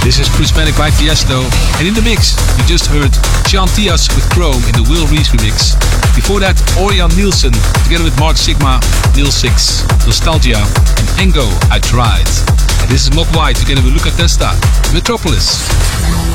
This is Prismatic by Tiesto, and in the mix, you just heard Sean Tias with Chrome in the Will Reese remix. Before that, Orion Nielsen, together with Mark Sigma, Neil Six, Nostalgia, and Engo, I Tried. And this is Mod Y, together with Luca Testa, Metropolis.